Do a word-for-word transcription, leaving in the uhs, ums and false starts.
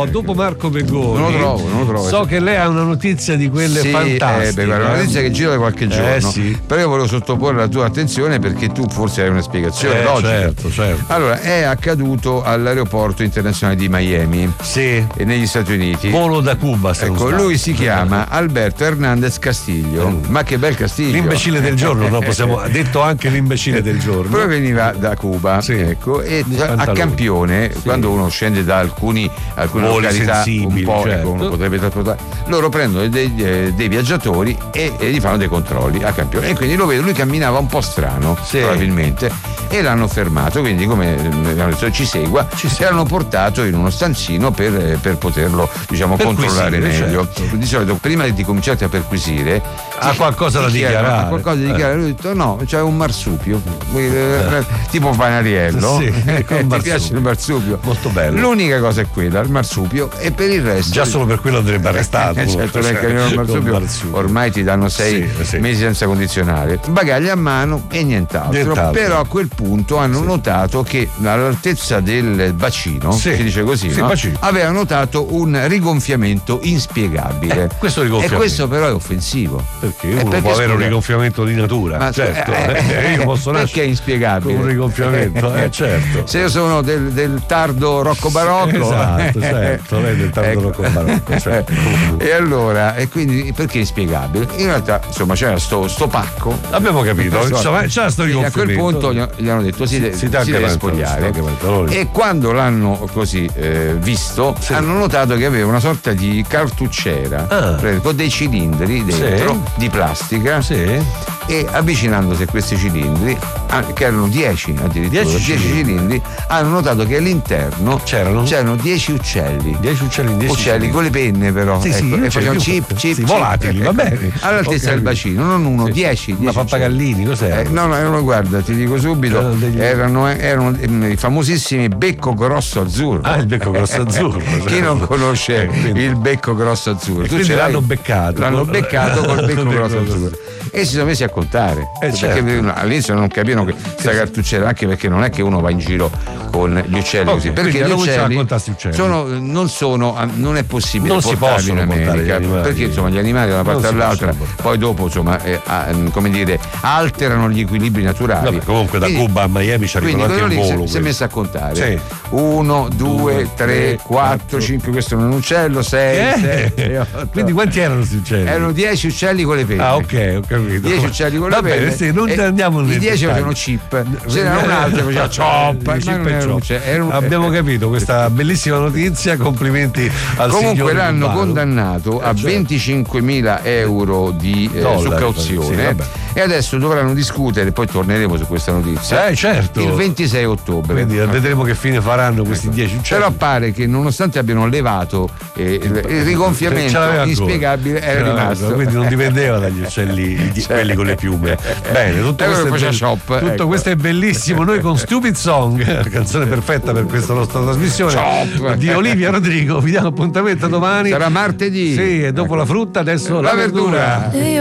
però dopo Marco Pegoni non lo trovo, non lo trovo. so che lei ha una notizia di quelle sì, fantastiche. Eh, beh, una notizia che gira da qualche giorno. Eh, sì. Però io volevo sottoporre la tua attenzione perché tu forse hai una spiegazione eh, logica. Certo, certo. Allora, è accaduto all'aeroporto internazionale di Miami. Sì. E negli Stati Uniti. Volo da Cuba, se ecco, non lui si chiama Alberto Hernandez Castillo. Mm. Ma che bel Castillo! L'imbecille del giorno, no? Possiamo detto anche l'imbecille del giorno. Però veniva da Cuba, sì. Ecco, e a Campione, sì. quando uno scende da alcuni alcune Voli località un po', certo. ecco, uno potrebbe trasportare, loro prendono dei, dei, dei viaggiatori e, e gli fanno dei controlli a Campione. E quindi lo vedo, lui camminava un po' strano, sì. probabilmente, e l'hanno fermato, quindi come hanno detto ci segua, ci e l'hanno portato in uno stanzino per, per poterlo, diciamo, controllare meglio. Certo. Di solito prima di cominciare a perquisire ha qualcosa da dichiarare. Ha qualcosa da dichiarare. Lui ha detto no, c'è un marsupio, eh. tipo Panariello. Sì, ti piace il marsupio? Molto bello. L'unica cosa è quella, il marsupio, e per il resto. Già solo per quello andrebbe arrestato. Eh, certo, perché il marsupio, marsupio ormai ti danno sei sì, sì. mesi senza condizionare. Bagagli a mano e nient'altro. nient'altro. Però a quel punto hanno sì. notato che all'altezza del bacino, sì. si dice così, sì, no? bacino. aveva notato un rigonfiamento inspiegabile. Eh, questo rigonfiamento. E questo però è offensivo. Perché uno eh, perché può avere un rigonfiamento di natura. Ma, certo, eh, eh, io posso nascere. Perché è inspiegabile? Con un rigonfiamento, eh, certo. Se io sono del, del tardo Rocco Barocco. Esatto, certo, vedi il tardo ecco. Rocco Barocco. Certo. E allora, e quindi perché è inspiegabile? In realtà, insomma, c'era sto, sto pacco. Abbiamo capito, insomma, c'era sto rigonfiamento. A quel punto gli hanno detto si, si, si deve spogliare. E quando l'hanno così eh, visto, sì. hanno notato che aveva una sorta di cartucciera ah. con dei cilindri dentro sì. di plastica. Sì. E avvicinandosi a questi cilindri, che erano dieci addirittura, dieci cilindri, cilindri hanno notato che all'interno c'erano, c'erano dieci uccelli. dieci uccelli, dieci uccelli con le penne, però. Sì, ecco, sì, e facevano chip, chip, sì, chip, volatili, ecco, va bene. All'altezza okay. del bacino, non uno, sì. dieci. Una pappagallini, cos'è? Eh, no, no, erano, guarda, ti dico subito, erano, degli... erano, erano i famosissimi becco grosso azzurro. Ah, il becco grosso azzurro. Chi non conosce eh, il becco grosso azzurro? Tu quindi l'hanno beccato. L'hanno beccato col becco grosso azzurro. E si sono messi a contare. Eh, perché certo. all'inizio non capivano che questa cartucciera, anche perché non è che uno va in giro con gli uccelli okay, così, perché gli uccelli, uccelli. Sono, non sono non è possibile non portarli si in America perché insomma gli animali da una parte all'altra poi dopo insomma eh, come dire alterano gli equilibri naturali. Vabbè, comunque da quindi, Cuba a Miami ci arrivano anche il volo. Si è messo a contare sì. uno, due, tre, quattro, cinque, questo non è un uccello, sei, sette, otto. Quindi quanti erano questi uccelli? Erano dieci uccelli con le penne. Ah ok, ho capito. dieci uccelli con le penne. Sì, non andiamo i dieci facevano chip, c'era un altro che faceva chop, chip era chop. Era un... Abbiamo capito questa bellissima notizia, complimenti al comunque signor l'hanno Rubano. Condannato eh, a certo. venticinquemila euro di eh, Dollari, su cauzione sì, e adesso dovranno discutere, poi torneremo su questa notizia eh, certo. il ventisei ottobre. Quindi ah. vedremo che fine faranno questi ecco. dieci uccelli. Però pare che nonostante abbiano levato eh, il, il rigonfiamento inspiegabile era rimasto, quindi non dipendeva dagli uccelli certo. quelli con le piume. Bene, tutto, questo è, be- shop, tutto ecco. questo è bellissimo. Noi con Stupid Song, la canzone perfetta per questa nostra trasmissione shop. Di Olivia Rodrigo, vi diamo appuntamento domani. Sarà martedì. Sì, e dopo ecco. la frutta adesso la, la verdura. verdura.